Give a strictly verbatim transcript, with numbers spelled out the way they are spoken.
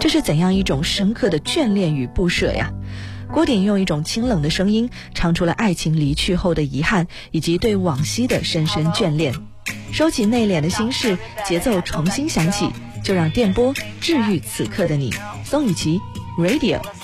这是怎样一种深刻的眷恋与不舍呀？郭顶用一种清冷的声音唱出了爱情离去后的遗憾，以及对往昔的深深眷恋。收起内敛的心事，节奏重新响起，就让电波治愈此刻的你。宋雨琦 Radio。